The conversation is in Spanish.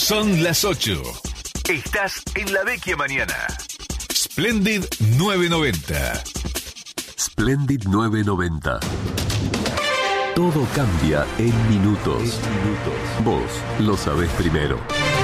Son las 8. Estás en la Vecchia Mañana. Splendid 990. Splendid 990. Todo cambia en minutos. Vos lo sabés primero.